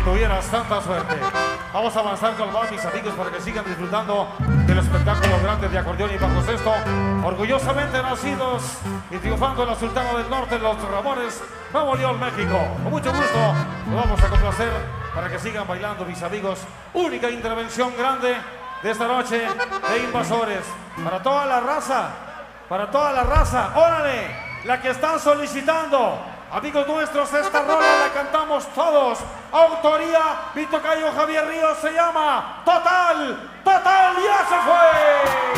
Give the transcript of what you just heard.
tuvieras tanta suerte. Vamos a avanzar con más, mis amigos, para que sigan disfrutando del espectáculo grande de acordeón y bajo sexto. Orgullosamente nacidos y triunfando en la Sultana del Norte, los Ramones, Nuevo León, México. Con mucho gusto nos vamos a complacer para que sigan bailando, mis amigos. Única intervención grande de esta noche de Invasores. Para toda la raza, órale, la que están solicitando. Amigos nuestros, esta rola la cantamos todos. Autoría, mi tocayo Javier Ríos, se llama Total, ya se fue.